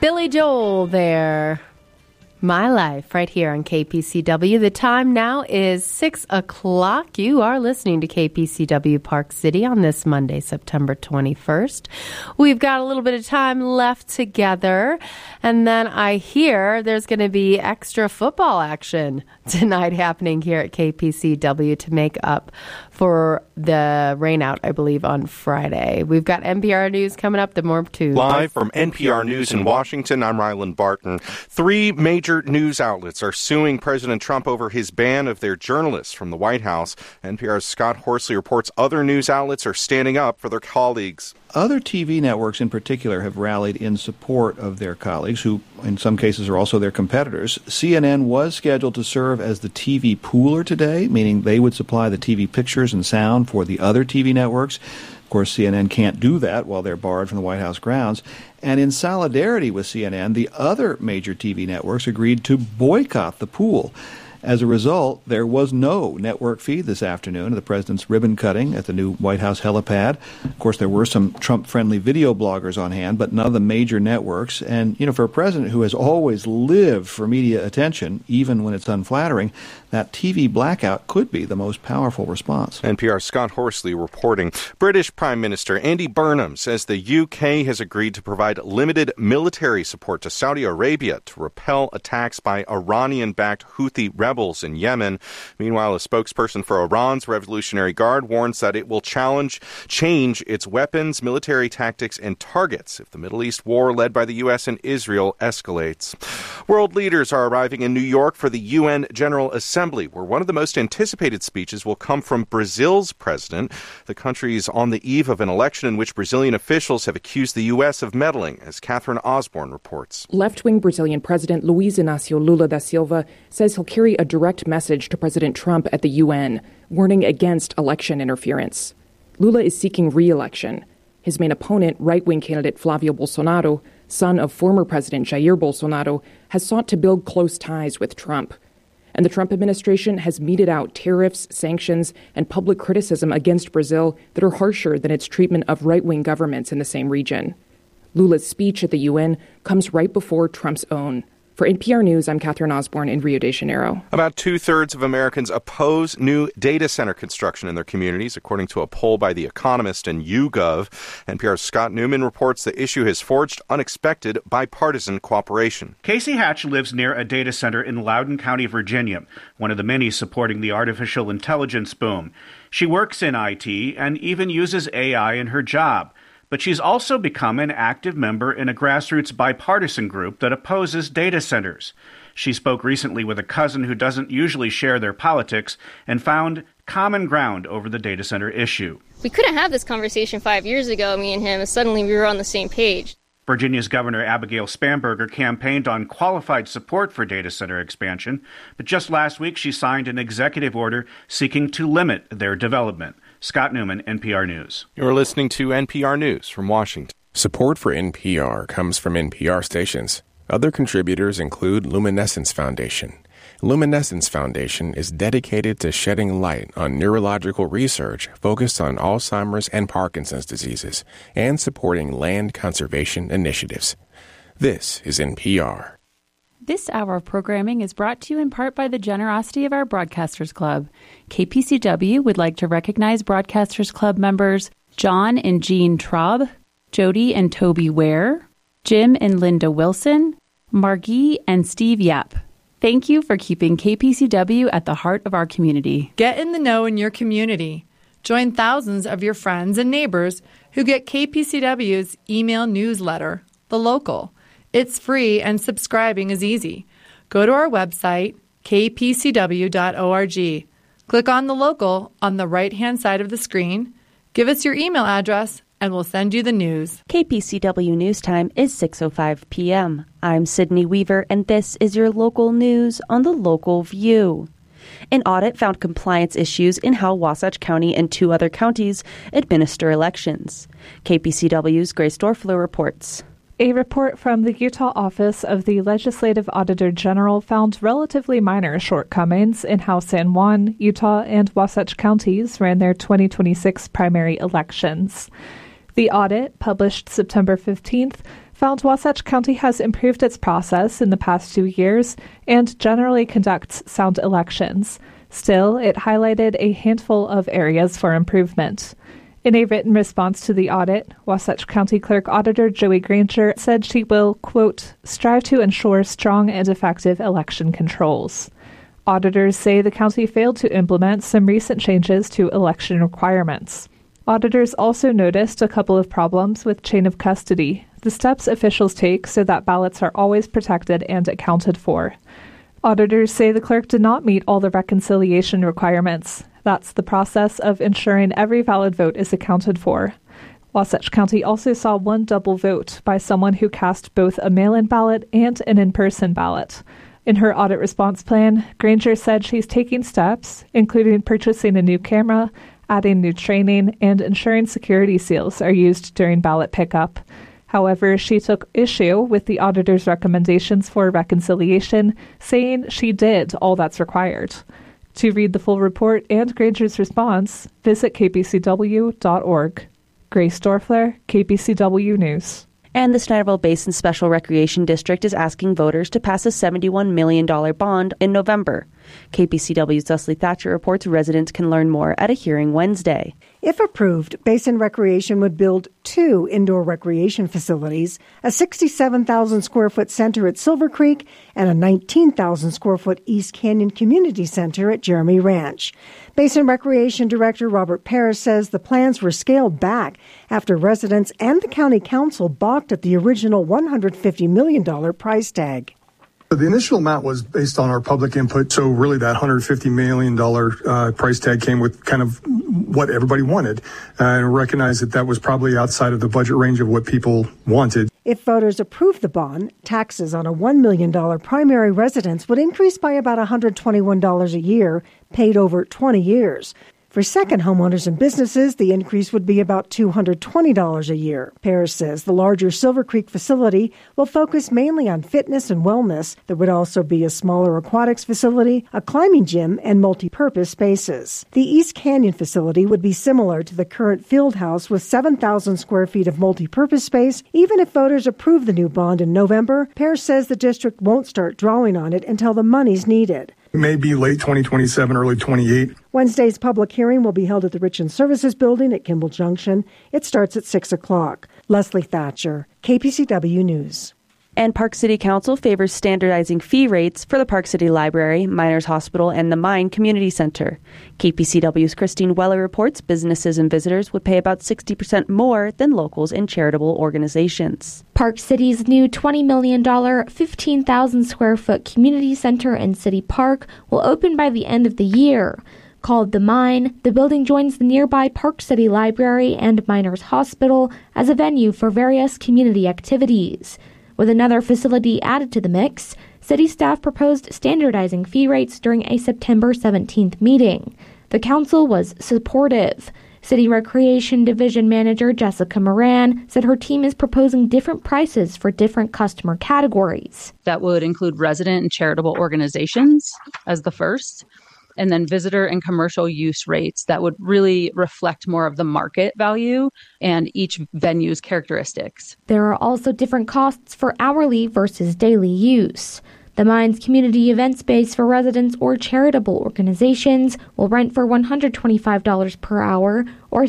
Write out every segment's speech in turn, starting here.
Billy Joel there. My Life, right here on KPCW. The time now is 6 o'clock. You are listening to KPCW Park City on this Monday, September 21st. We've got a little bit of time left together. And then I hear there's going to be extra football action tonight happening here at KPCW to make up for the rainout, I believe, on Friday. We've got NPR News coming up. The more too. Live from NPR News in Washington, I'm Ryland Barton. 3 major news outlets are suing President Trump over his ban of their journalists from the White House. NPR's Scott Horsley reports other news outlets are standing up for their colleagues. Other TV networks in particular have rallied in support of their colleagues, who in some cases are also their competitors. CNN was scheduled to serve as the TV pooler today, meaning they would supply the TV pictures and sound for the other TV networks. Of course, CNN can't do that while they're barred from the White House grounds. And in solidarity with CNN, the other major TV networks agreed to boycott the pool. As a result, there was no network feed this afternoon of the president's ribbon cutting at the new White House helipad. Of course, there were some Trump-friendly video bloggers on hand, but none of the major networks. And, for a president who has always lived for media attention, even when it's unflattering, that TV blackout could be the most powerful response. NPR's Scott Horsley reporting. British Prime Minister Andy Burnham says the UK has agreed to provide limited military support to Saudi Arabia to repel attacks by Iranian-backed Houthi rebels in Yemen. Meanwhile, a spokesperson for Iran's Revolutionary Guard warns that it will change its weapons, military tactics, and targets if the Middle East war led by the U.S. and Israel escalates. World leaders are arriving in New York for the UN General Assembly, where one of the most anticipated speeches will come from Brazil's president. The country is on the eve of an election in which Brazilian officials have accused the U.S. of meddling, as Catherine Osborne reports. Left-wing Brazilian President Luiz Inácio Lula da Silva says he'll carry a direct message to President Trump at the UN, warning against election interference. Lula is seeking re-election. His main opponent, right-wing candidate Flavio Bolsonaro, son of former President Jair Bolsonaro, has sought to build close ties with Trump. And the Trump administration has meted out tariffs, sanctions, and public criticism against Brazil that are harsher than its treatment of right-wing governments in the same region. Lula's speech at the UN comes right before Trump's own. For NPR News, I'm Catherine Osborne in Rio de Janeiro. About 2/3 of Americans oppose new data center construction in their communities, according to a poll by The Economist and YouGov. NPR's Scott Newman reports the issue has forged unexpected bipartisan cooperation. Casey Hatch lives near a data center in Loudoun County, Virginia, one of the many supporting the artificial intelligence boom. She works in IT and even uses AI in her job. But she's also become an active member in a grassroots bipartisan group that opposes data centers. She spoke recently with a cousin who doesn't usually share their politics and found common ground over the data center issue. We couldn't have this conversation 5 years ago, me and him, and suddenly we were on the same page. Virginia's Governor Abigail Spanberger campaigned on qualified support for data center expansion, but just last week she signed an executive order seeking to limit their development. Scott Newman, NPR News. You're listening to NPR News from Washington. Support for NPR comes from NPR stations. Other contributors include Luminescence Foundation. Luminescence Foundation is dedicated to shedding light on neurological research focused on Alzheimer's and Parkinson's diseases and supporting land conservation initiatives. This is NPR. This hour of programming is brought to you in part by the generosity of our Broadcasters Club. KPCW would like to recognize Broadcasters Club members John and Jean Traub, Jody and Toby Ware, Jim and Linda Wilson, Margie and Steve Yap. Thank you for keeping KPCW at the heart of our community. Get in the know in your community. Join thousands of your friends and neighbors who get KPCW's email newsletter, The Local. It's free and subscribing is easy. Go to our website, kpcw.org. Click on The Local on the right-hand side of the screen. Give us your email address, and we'll send you the news. KPCW News Time is 6:05 p.m. I'm Sydney Weaver, and this is your local news on the Local View. An audit found compliance issues in how Wasatch County and 2 other counties administer elections. KPCW's Grace Dorfler reports. A report from the Utah Office of the Legislative Auditor General found relatively minor shortcomings in how San Juan, Utah, and Wasatch counties ran their 2026 primary elections. The audit, published September 15th, found Wasatch County has improved its process in the past 2 years and generally conducts sound elections. Still, it highlighted a handful of areas for improvement. In a written response to the audit, Wasatch County Clerk Auditor Joey Granger said she will, quote, strive to ensure strong and effective election controls. Auditors say the county failed to implement some recent changes to election requirements. Auditors also noticed a couple of problems with chain of custody, the steps officials take so that ballots are always protected and accounted for. Auditors say the clerk did not meet all the reconciliation requirements. That's the process of ensuring every valid vote is accounted for. Wasatch County also saw one double vote by someone who cast both a mail-in ballot and an in-person ballot. In her audit response plan, Granger said she's taking steps, including purchasing a new camera, adding new training, and ensuring security seals are used during ballot pickup. However, she took issue with the auditor's recommendations for reconciliation, saying she did all that's required. To read the full report and Granger's response, visit kpcw.org. Grace Dorfler, KPCW News. And the Snyderville Basin Special Recreation District is asking voters to pass a $71 million bond in November. KPCW's Leslie Thatcher reports residents can learn more at a hearing Wednesday. If approved, Basin Recreation would build 2 indoor recreation facilities, a 67,000-square-foot center at Silver Creek and a 19,000-square-foot East Canyon Community Center at Jeremy Ranch. Basin Recreation Director Robert Paris says the plans were scaled back after residents and the county council balked at the original $150 million price tag. The initial amount was based on our public input, so really that $150 million price tag came with kind of what everybody wanted, and recognized that was probably outside of the budget range of what people wanted. If voters approve the bond, taxes on a $1 million primary residence would increase by about $121 a year, paid over 20 years. For second homeowners and businesses, the increase would be about $220 a year. Paris says the larger Silver Creek facility will focus mainly on fitness and wellness. There would also be a smaller aquatics facility, a climbing gym, and multi-purpose spaces. The East Canyon facility would be similar to the current field house with 7,000 square feet of multi-purpose space. Even if voters approve the new bond in November, Paris says the district won't start drawing on it until the money's needed. It may be late 2027, early 28. Wednesday's public hearing will be held at the Rich and Services Building at Kimball Junction. It starts at 6 o'clock. Leslie Thatcher, KPCW News. And Park City Council favors standardizing fee rates for the Park City Library, Miners Hospital, and the Mine Community Center. KPCW's Christine Weller reports businesses and visitors would pay about 60% more than locals and charitable organizations. Park City's new $20 million, 15,000-square-foot community center in City Park will open by the end of the year. Called The Mine, the building joins the nearby Park City Library and Miners Hospital as a venue for various community activities. With another facility added to the mix, city staff proposed standardizing fee rates during a September 17th meeting. The council was supportive. City Recreation Division Manager Jessica Moran said her team is proposing different prices for different customer categories. That would include resident and charitable organizations as the first, and then visitor and commercial use rates that would really reflect more of the market value and each venue's characteristics. There are also different costs for hourly versus daily use. The Mine's community event space for residents or charitable organizations will rent for $125 per hour or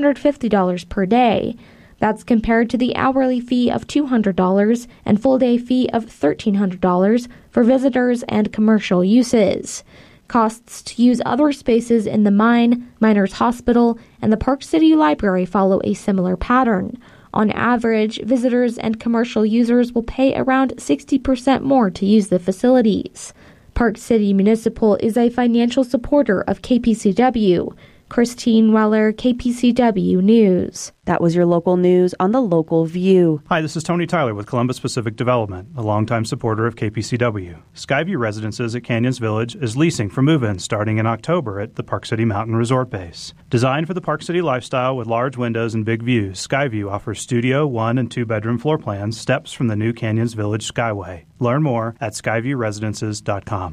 $750 per day. That's compared to the hourly fee of $200 and full-day fee of $1,300 for visitors and commercial uses. Costs to use other spaces in the Mine, Miners Hospital, and the Park City Library follow a similar pattern. On average, visitors and commercial users will pay around 60% more to use the facilities. Park City Municipal is a financial supporter of KPCW. Christine Weller, KPCW News. That was your local news on the Local View. Hi, this is Tony Tyler with Columbus Pacific Development, a longtime supporter of KPCW. Skyview Residences at Canyons Village is leasing for move-ins starting in October at the Park City Mountain Resort Base. Designed for the Park City lifestyle with large windows and big views, Skyview offers studio, 1- and 2-bedroom floor plans, steps from the new Canyons Village Skyway. Learn more at skyviewresidences.com.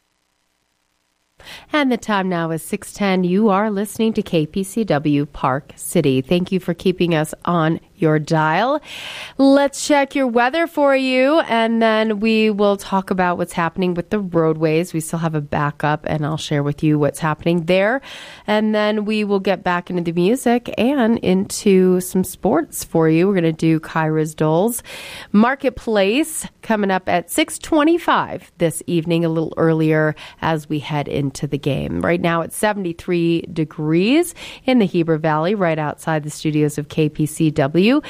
And the time now is 6:10. You are listening to KPCW Park City. Thank you for keeping us on your dial. Let's check your weather for you, and then we will talk about what's happening with the roadways. We still have a backup, and I'll share with you what's happening there. And then we will get back into the music and into some sports for you. We're going to do Kyra's Doles Marketplace coming up at 6:25 this evening, a little earlier as we head into the game. Right now it's 73 degrees in the Heber Valley, right outside the studios of KPCW.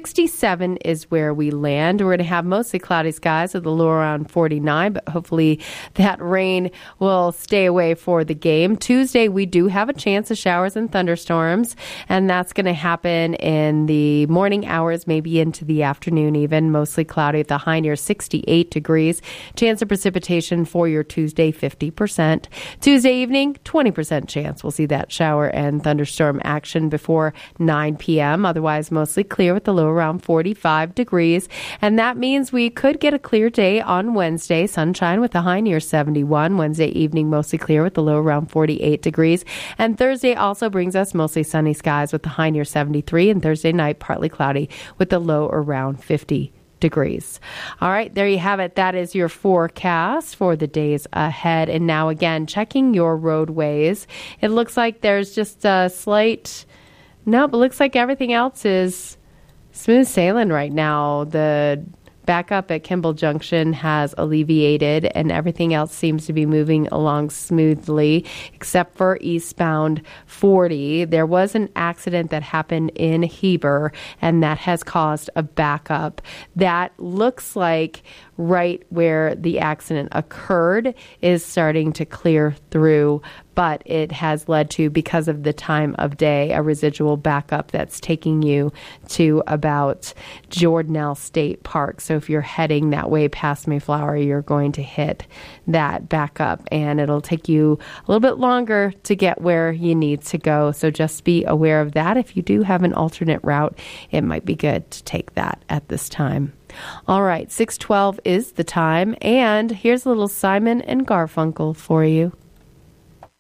67 is where we land. We're going to have mostly cloudy skies with a low around 49, but hopefully that rain will stay away for the game. Tuesday, we do have a chance of showers and thunderstorms, and that's going to happen in the morning hours, maybe into the afternoon even. Mostly cloudy at the high near 68 degrees. Chance of precipitation for your Tuesday, 50%. Tuesday evening, 20% chance we'll see that shower and thunderstorm action before 9 p.m. Otherwise, mostly clear with the low around 45 degrees. And that means we could get a clear day on Wednesday. Sunshine with a high near 71. Wednesday evening, mostly clear with the low around 48 degrees. And Thursday also brings us mostly sunny skies with the high near 73. And Thursday night, partly cloudy with the low around 50 degrees. All right, there you have it. That is your forecast for the days ahead. And now again, checking your roadways. It looks like there's just a slight... Nope, it looks like everything else is smooth sailing right now. The backup at Kimball Junction has alleviated, and everything else seems to be moving along smoothly, except for eastbound 40. There was an accident that happened in Heber, and that has caused a backup. That looks like right where the accident occurred is starting to clear through, but it has led to, because of the time of day, a residual backup that's taking you to about Jordanelle State Park. So if you're heading that way past Mayflower, you're going to hit that backup, and it'll take you a little bit longer to get where you need to go. So just be aware of that. If you do have an alternate route, it might be good to take that at this time. All right, 6:12 is the time, and here's a little Simon and Garfunkel for you.